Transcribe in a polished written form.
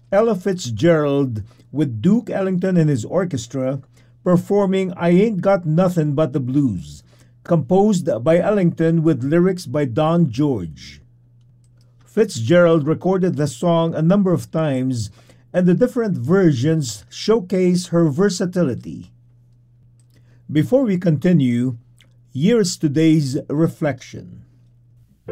Ella Fitzgerald with Duke Ellington and his orchestra performing I Ain't Got Nothin' But the Blues, composed by Ellington with lyrics by Don George. Fitzgerald recorded the song a number of times, and the different versions showcase her versatility. Before we continue, here's today's reflection.